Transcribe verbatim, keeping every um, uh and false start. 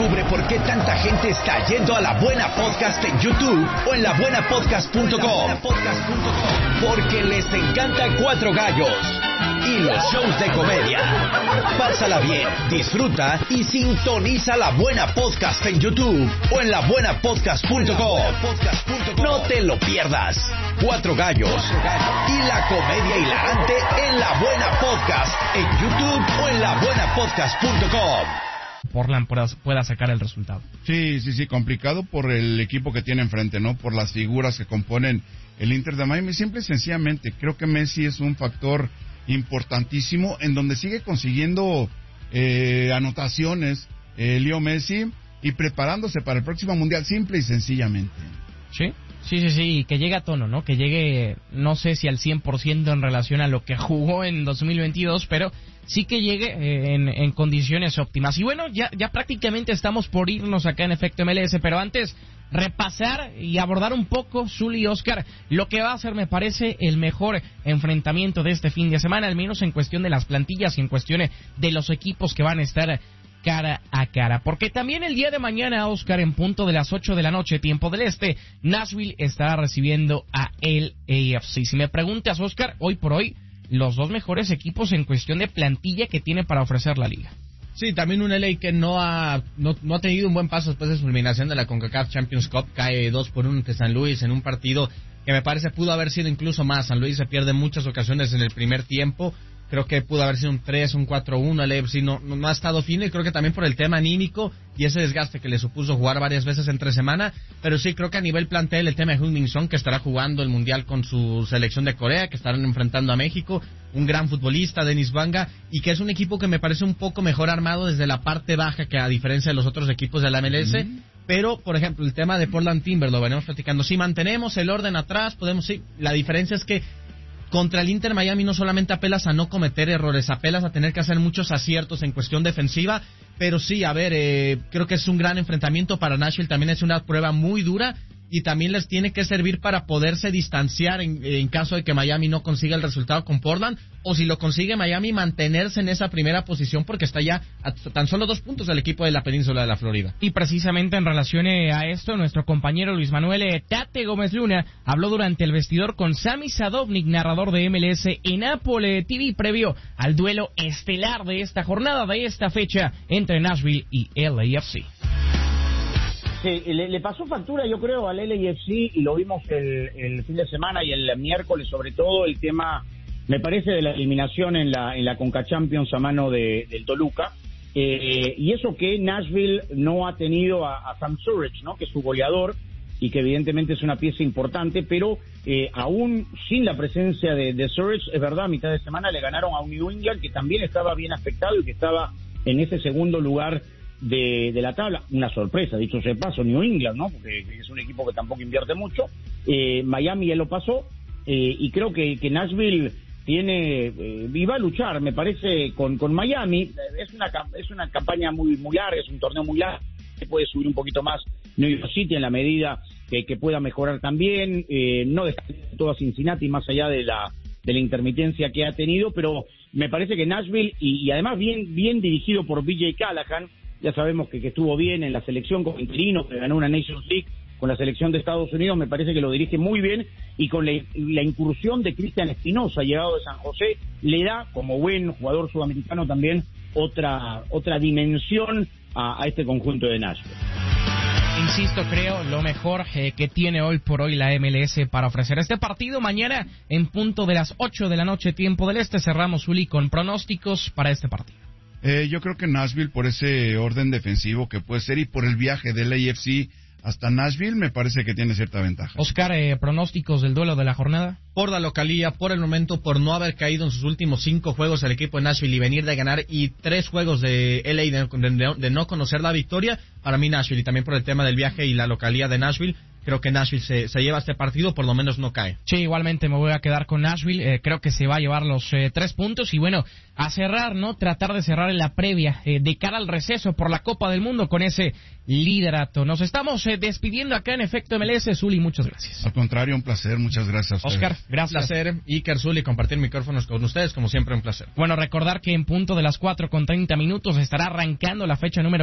Descubre por qué tanta gente está yendo a La Buena Podcast en YouTube o en la buena podcast punto com. Porque les encanta Cuatro Gallos y los shows de comedia. Pásala bien, disfruta y sintoniza La Buena Podcast en YouTube o en la buena podcast punto com. No te lo pierdas. Cuatro Gallos y la comedia hilarante en La Buena Podcast en YouTube o en la buena podcast punto com. Portland pueda, pueda sacar el resultado. Sí, sí, sí, complicado por el equipo que tiene enfrente, ¿no? Por las figuras que componen el Inter de Miami. Simple y sencillamente, creo que Messi es un factor importantísimo en donde sigue consiguiendo eh, anotaciones eh, Leo Messi y preparándose para el próximo Mundial, simple y sencillamente. Sí, sí, sí, sí, que llegue a tono, ¿no? Que llegue, no sé si al cien por ciento en relación a lo que jugó en dos mil veintidós, pero sí que llegue eh, en, en condiciones óptimas. Y bueno, ya, ya prácticamente estamos por irnos acá en Efecto M L S, pero antes repasar y abordar un poco, Zuli y Oscar, lo que va a ser, me parece, el mejor enfrentamiento de este fin de semana, al menos en cuestión de las plantillas y en cuestión de los equipos que van a estar cara a cara, porque también el día de mañana, Oscar, en punto de las ocho de la noche, tiempo del este, Nashville estará recibiendo a L A F C. Si me preguntas, Oscar, hoy por hoy, los dos mejores equipos en cuestión de plantilla que tiene para ofrecer la liga. Sí, también un L A que no ha no, no ha tenido un buen paso después de su eliminación de la CONCACAF Champions Cup, cae dos por uno ante San Luis en un partido que me parece pudo haber sido incluso más. San Luis se pierde muchas ocasiones en el primer tiempo, creo que pudo haber sido un tres, un cuatro uno, el A F C no, no, no ha estado fino, y creo que también por el tema anímico y ese desgaste que le supuso jugar varias veces entre semana, pero sí creo que a nivel plantel el tema de Heung-min Son, que estará jugando el Mundial con su selección de Corea, que estarán enfrentando a México, un gran futbolista, Denis Banga, y que es un equipo que me parece un poco mejor armado desde la parte baja que a diferencia de los otros equipos de la M L S, mm. Pero, por ejemplo, el tema de Portland Timbers, lo venimos platicando, si mantenemos el orden atrás, podemos, sí, la diferencia es que contra el Inter Miami no solamente apelas a no cometer errores, apelas a tener que hacer muchos aciertos en cuestión defensiva, pero sí, a ver, eh, creo que es un gran enfrentamiento para Nashville, también es una prueba muy dura y también les tiene que servir para poderse distanciar en, en caso de que Miami no consiga el resultado con Portland, o si lo consigue Miami, mantenerse en esa primera posición porque está ya a tan solo dos puntos del equipo de la península de la Florida. Y precisamente en relación a esto, nuestro compañero Luis Manuel Tate Gómez Luna habló durante el vestidor con Sami Sadovnik, narrador de M L S en Apple T V, previo al duelo estelar de esta jornada, de esta fecha, entre Nashville y L A F C. Sí, le, le pasó factura, yo creo, al L A F C, y lo vimos el, el fin de semana y el miércoles, sobre todo, el tema, me parece, de la eliminación en la en la Conca Champions a mano de, del Toluca, eh, y eso que Nashville no ha tenido a, a Sam Surridge, ¿no?, que es su goleador, y que evidentemente es una pieza importante, pero eh, aún sin la presencia de, de Surridge, es verdad, a mitad de semana le ganaron a un New England que también estaba bien afectado y que estaba en ese segundo lugar de, de la tabla. Una sorpresa, dicho sea de paso, New England, ¿no?, porque es un equipo que tampoco invierte mucho. eh, Miami ya lo pasó, eh, y creo que, que Nashville tiene eh, y va a luchar, me parece, con, con Miami. Es una es una campaña muy muy larga, es un torneo muy largo, se puede subir un poquito más New York City en la medida que, que pueda mejorar también, eh, no dejar todo a Cincinnati más allá de la de la intermitencia que ha tenido, pero me parece que Nashville, y, y además bien bien dirigido por B J Callahan, ya sabemos que, que estuvo bien en la selección como interino, que ganó una Nations League con la selección de Estados Unidos, me parece que lo dirige muy bien, y con la, la incursión de Cristian Espinosa, llegado de San José, le da, como buen jugador sudamericano también, otra otra dimensión a, a este conjunto de Nashville. Insisto, creo lo mejor eh, que tiene hoy por hoy la M L S para ofrecer este partido. Mañana, en punto de las ocho de la noche, tiempo del este, cerramos, Uli, con pronósticos para este partido. Eh, yo creo que Nashville, por ese orden defensivo que puede ser y por el viaje del A F C hasta Nashville, me parece que tiene cierta ventaja. Oscar, eh, pronósticos del duelo de la jornada. Por la localía, por el momento, por no haber caído en sus últimos cinco juegos el equipo de Nashville y venir de ganar, y tres juegos de L A de, de, de no conocer la victoria, para mí Nashville, y también por el tema del viaje y la localía de Nashville, creo que Nashville se, se lleva este partido, por lo menos no cae. Sí, igualmente me voy a quedar con Nashville, eh, creo que se va a llevar los eh, tres puntos, y bueno, a cerrar, ¿no? Tratar de cerrar en la previa, eh, de cara al receso por la Copa del Mundo con ese liderato. Nos estamos eh, despidiendo acá en Efecto M L S, Zuli, muchas gracias. Al contrario, un placer, muchas gracias a ustedes. Oscar, gracias. Un placer, Iker, Zuli, compartir micrófonos con ustedes, como siempre, un placer. Bueno, recordar que en punto de las cuatro con treinta minutos estará arrancando la fecha número